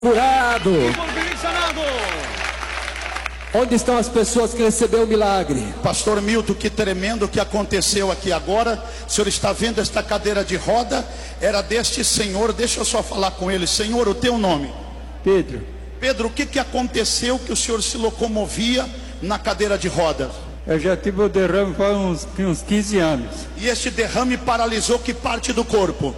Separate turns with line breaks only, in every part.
Curado. Onde estão as pessoas que receberam o milagre?
Pastor Milton, que tremendo que aconteceu aqui agora. O senhor está vendo esta cadeira de roda? Era deste senhor. Deixa eu só falar com ele. Senhor, o teu nome?
Pedro.
Pedro, o que aconteceu que o senhor se locomovia na cadeira de roda?
Eu já tive o derrame faz uns 15 anos.
E este derrame paralisou que parte do corpo?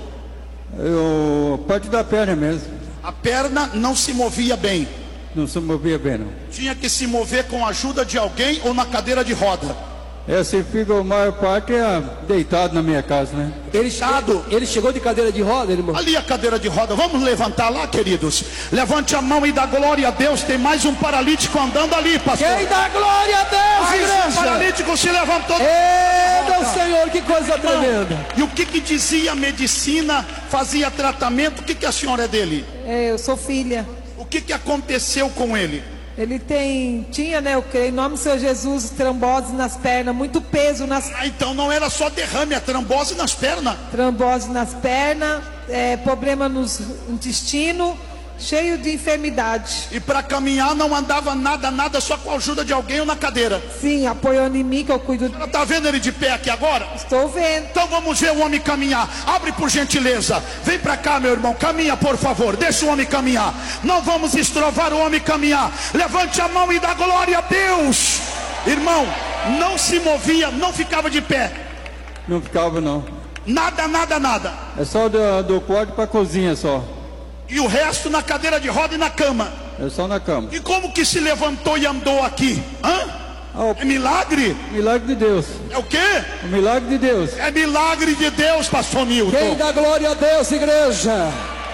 Parte da perna mesmo.
A perna não se movia bem.
Não se movia bem, não.
Tinha que se mover com a ajuda de alguém ou na cadeira de roda?
Esse fica a maior parte deitado na minha casa, né?
Ele chegou de cadeira de roda, irmão?
Ali a cadeira de roda. Vamos levantar lá, queridos. Levante a mão e dá glória a Deus. Tem mais um paralítico andando ali, pastor.
Quem dá glória a Deus,
mais
igreja?
Um paralítico se levantou.
Meu Senhor, que coisa tremenda.
E o que dizia a medicina? Fazia tratamento? O que a senhora é dele?
Eu sou filha.
O que aconteceu com ele?
Ele tinha, né, eu creio, em nome do Senhor Jesus, trombose nas pernas, muito peso nas...
Então não era só derrame, é trombose nas pernas.
Trombose nas pernas, problema nos intestinos, cheio de enfermidade.
E para caminhar não andava nada, só com a ajuda de alguém ou na cadeira?
Sim, apoiando em mim que eu cuido.
Ela está vendo ele de pé aqui agora?
Estou vendo.
Então vamos ver o homem caminhar. Abre por gentileza. Vem para cá, meu irmão. Caminha, por favor. Deixa o homem caminhar. Não vamos estrovar o homem caminhar. Levante a mão e dá glória a Deus. Irmão, não se movia, não ficava de pé.
Não ficava, não.
Nada.
É só do quarto para a cozinha só.
E o resto na cadeira de roda e na cama.
É só na cama.
E como que se levantou e andou aqui? É milagre?
Milagre de Deus.
É o quê?
O milagre de Deus.
É milagre de Deus, pastor Milton.
Quem dá glória a Deus, igreja?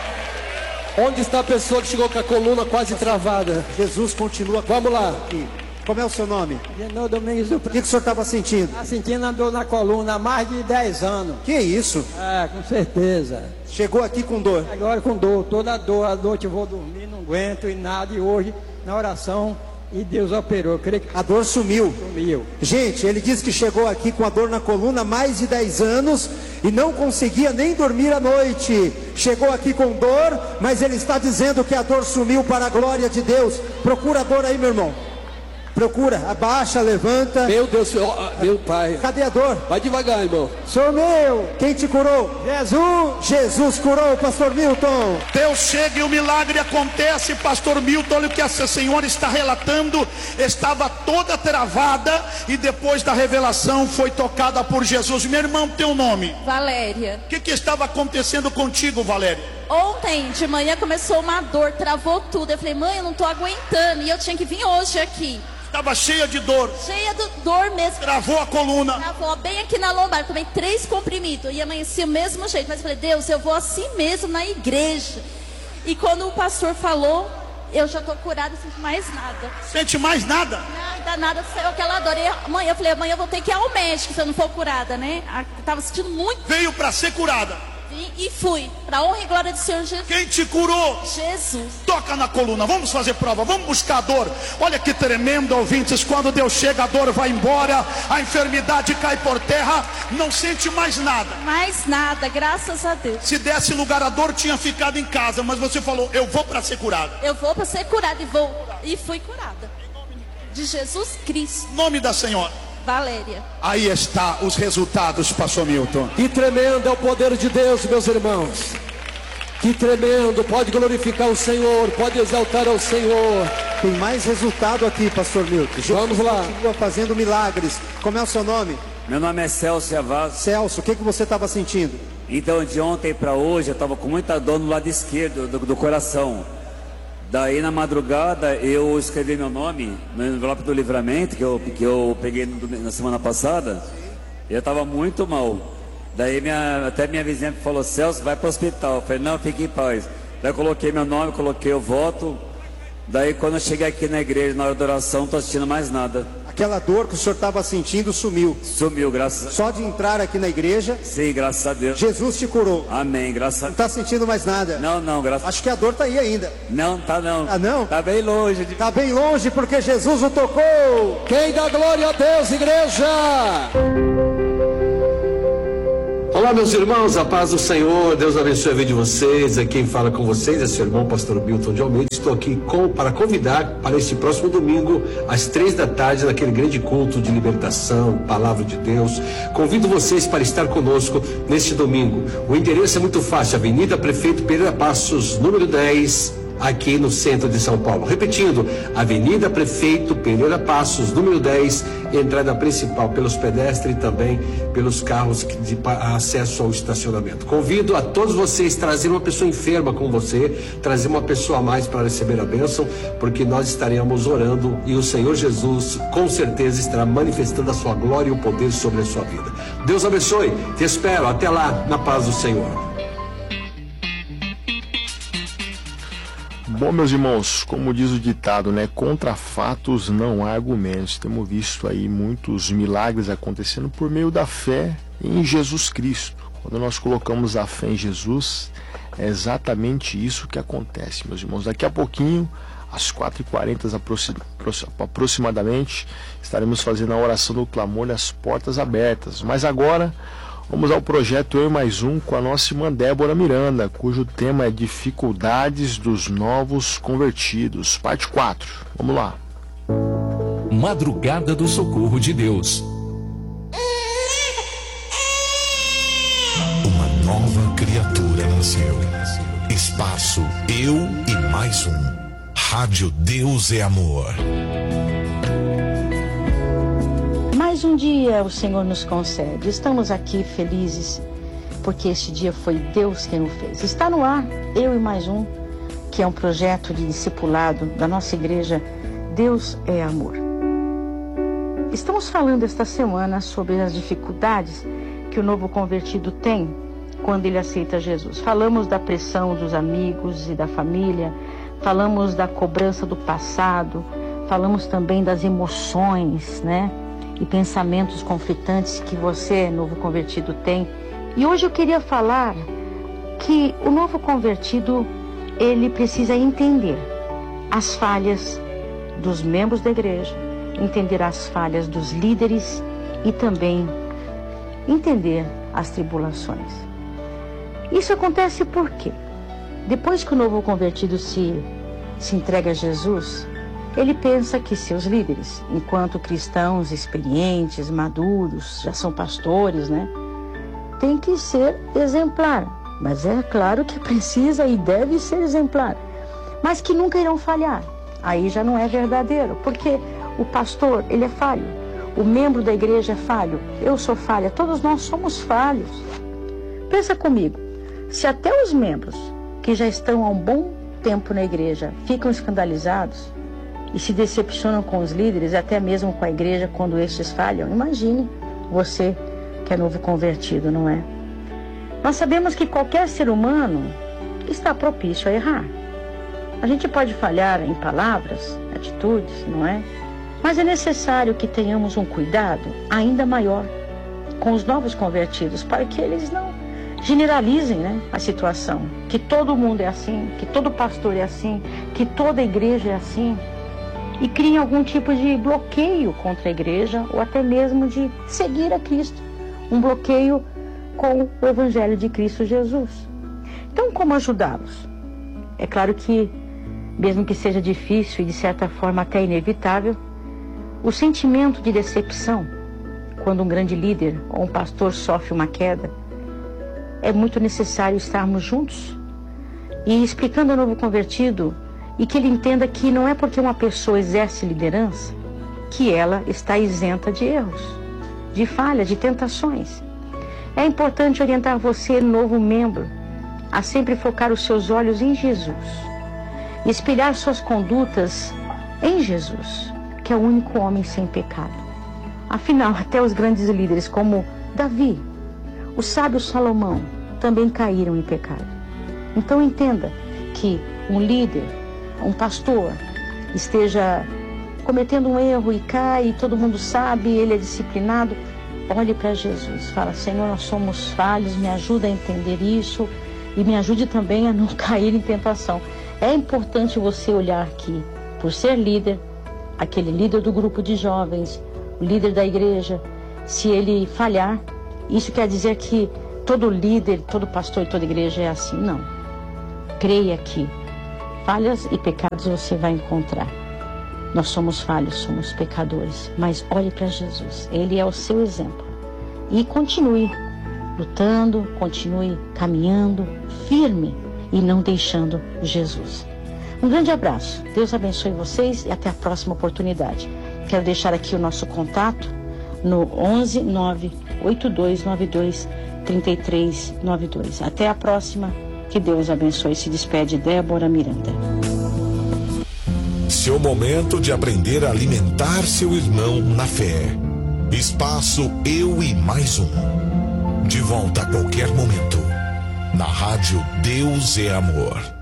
Onde está a pessoa que chegou com a coluna quase travada?
Jesus continua.
Vamos lá.
Como é o seu nome?
Genô Domingos do
O que o senhor estava sentindo?
Tá sentindo a dor na coluna há mais de 10 anos.
Que isso?
Com certeza.
Chegou aqui com dor?
Agora com dor, toda dor. À noite eu vou dormir, não aguento e nada. E hoje, na oração, e Deus operou. Eu creio que
a dor sumiu.
Sumiu.
Gente, ele disse que chegou aqui com a dor na coluna há mais de 10 anos e não conseguia nem dormir à noite. Chegou aqui com dor, mas ele está dizendo que a dor sumiu para a glória de Deus. Procura a dor aí, meu irmão. Procura, abaixa, levanta.
Meu Deus, meu Pai.
Cadê a dor?
Vai devagar, irmão.
Sumiu. Quem te curou?
Jesus.
Jesus curou, pastor Milton.
Deus chega e o milagre acontece, pastor Milton. Olha o que essa senhora está relatando. Estava toda travada e depois da revelação foi tocada por Jesus. Meu irmão, teu nome?
Valéria.
O que estava acontecendo contigo, Valéria?
Ontem de manhã começou uma dor, travou tudo. Eu falei, mãe, eu não estou aguentando. E eu tinha que vir hoje aqui.
Estava cheia de dor.
Cheia de dor mesmo.
Travou a coluna.
Travou bem aqui na lombar. Tomei 3 comprimidos e amanheci o mesmo jeito. Mas eu falei, Deus, eu vou assim mesmo na igreja. E quando o pastor falou, eu já estou curada, não sinto mais nada.
Sente mais nada?
Nada, saiu aquela dor. E eu falei, amanhã eu vou ter que ir ao médico se eu não for curada, né? Eu estava sentindo muito.
Veio para ser curada.
E fui, para honra e glória do Senhor Jesus.
Quem te curou?
Jesus.
Toca na coluna, vamos fazer prova, vamos buscar a dor. Olha que tremendo, ouvintes. Quando Deus chega, a dor vai embora, a enfermidade cai por terra, não sente mais nada.
Mais nada, graças a Deus.
Se desse lugar a dor, tinha ficado em casa, mas você falou, eu vou para ser curada.
Eu vou para ser curada e fui curada. De Jesus Cristo.
Nome da senhora?
Valéria.
Aí está os resultados, pastor Milton.
Que tremendo é o poder de Deus, meus irmãos. Que tremendo, pode glorificar o Senhor, pode exaltar ao Senhor.
Tem mais resultado aqui, pastor Milton.
Vamos lá.
Continua fazendo milagres. Como é o seu nome?
Meu nome é Celso Javaz.
Celso, o que você estava sentindo?
Então, de ontem para hoje, eu estava com muita dor no lado esquerdo do coração. Daí na madrugada eu escrevi meu nome no envelope do livramento que eu peguei na semana passada. Eu estava muito mal. Daí até minha vizinha falou, Celso, vai para o hospital. Eu falei, não, fique em paz. Daí eu coloquei meu nome, coloquei o voto. Daí quando eu cheguei aqui na igreja, na hora da oração, não estou sentindo mais nada.
Aquela dor que o senhor estava sentindo sumiu.
Sumiu, graças a Deus.
Só de entrar aqui na igreja.
Sim, graças a Deus.
Jesus te curou.
Amém, graças a Deus.
Não está sentindo mais nada?
Não, graças a Deus.
Acho que a dor está aí ainda.
Não, tá não.
Ah, não?
Tá bem longe.
Está bem longe porque Jesus o tocou.
Quem dá glória a Deus, igreja? Olá, meus irmãos, a paz do Senhor, Deus abençoe a vida de vocês. Aqui quem fala com vocês é seu irmão, pastor Milton de Almeida. Estou aqui para convidar para este próximo domingo, às 3 da tarde, naquele grande culto de libertação, palavra de Deus. Convido vocês para estar conosco neste domingo. O endereço é muito fácil, Avenida Prefeito Pereira Passos, número 10, aqui no centro de São Paulo. Repetindo, Avenida Prefeito Pereira Passos, número 10, entrada principal pelos pedestres e também pelos carros de acesso ao estacionamento. Convido a todos vocês a trazer uma pessoa enferma com você, trazer uma pessoa a mais para receber a bênção, porque nós estaremos orando e o Senhor Jesus com certeza estará manifestando a sua glória e o poder sobre a sua vida. Deus abençoe, te espero, até lá, na paz do Senhor.
Bom, meus irmãos, como diz o ditado, né? Contra fatos não há argumentos. Temos visto aí muitos milagres acontecendo por meio da fé em Jesus Cristo. Quando nós colocamos a fé em Jesus, é exatamente isso que acontece, meus irmãos. Daqui a pouquinho, às 4h40 aproximadamente, estaremos fazendo a oração do clamor nas portas abertas. Mas agora, vamos ao projeto Eu e Mais Um com a nossa irmã Débora Miranda, cujo tema é Dificuldades dos Novos Convertidos, parte 4. Vamos lá.
Madrugada do Socorro de Deus. Uma nova criatura nasceu. Espaço Eu e Mais Um. Rádio Deus é Amor.
Mais um dia o Senhor nos concede. Estamos aqui felizes porque este dia foi Deus quem o fez. Está no ar Eu e Mais Um, que é um projeto de discipulado da nossa igreja Deus é Amor. Estamos falando esta semana sobre as dificuldades que o novo convertido tem quando ele aceita Jesus. Falamos da pressão dos amigos e da família, falamos da cobrança do passado, falamos também das emoções, né? E pensamentos conflitantes que você, novo convertido, tem. E hoje eu queria falar que o novo convertido, ele precisa entender as falhas dos membros da igreja, entender as falhas dos líderes e também entender as tribulações. Isso acontece por quê? Depois que o novo convertido se entrega a Jesus, ele pensa que seus líderes, enquanto cristãos experientes, maduros, já são pastores, né? Tem que ser exemplar. Mas é claro que precisa e deve ser exemplar. Mas que nunca irão falhar. Aí já não é verdadeiro. Porque o pastor, ele é falho. O membro da igreja é falho. Eu sou falha. Todos nós somos falhos. Pensa comigo. Se até os membros que já estão há um bom tempo na igreja ficam escandalizados e se decepcionam com os líderes, até mesmo com a igreja, quando estes falham, imagine você que é novo convertido, não é? Nós sabemos que qualquer ser humano está propício a errar. A gente pode falhar em palavras, atitudes, não é? Mas é necessário que tenhamos um cuidado ainda maior com os novos convertidos, para que eles não generalizem, né, a situação. Que todo mundo é assim, que todo pastor é assim, que toda igreja é assim. E criem algum tipo de bloqueio contra a igreja ou até mesmo de seguir a Cristo. Um bloqueio com o Evangelho de Cristo Jesus. Então, como ajudá-los? É claro que, mesmo que seja difícil e de certa forma até inevitável, o sentimento de decepção, quando um grande líder ou um pastor sofre uma queda, é muito necessário estarmos juntos e explicando ao novo convertido e que ele entenda que não é porque uma pessoa exerce liderança que ela está isenta de erros, de falhas, de tentações. É importante orientar você, novo membro, a sempre focar os seus olhos em Jesus e espelhar suas condutas em Jesus, que é o único homem sem pecado. Afinal, até os grandes líderes como Davi, o sábio Salomão, também caíram em pecado. Então entenda que um líder, um pastor, esteja cometendo um erro e cai, e todo mundo sabe, ele é disciplinado, olhe para Jesus, fala: Senhor, nós somos falhos, me ajuda a entender isso e me ajude também a não cair em tentação. É importante você olhar que, por ser líder, aquele líder do grupo de jovens, o líder da igreja, se ele falhar, isso quer dizer que todo líder, todo pastor e toda igreja é assim. Não. Creia que falhas e pecados você vai encontrar. Nós somos falhos, somos pecadores, mas olhe para Jesus. Ele é o seu exemplo. E continue lutando, continue caminhando firme e não deixando Jesus. Um grande abraço. Deus abençoe vocês e até a próxima oportunidade. Quero deixar aqui o nosso contato no 11 98292 3392. Até a próxima. Que Deus abençoe. Se despede Débora Miranda.
Seu momento de aprender a alimentar seu irmão na fé. Espaço Eu e Mais Um. De volta a qualquer momento. Na rádio Deus é Amor.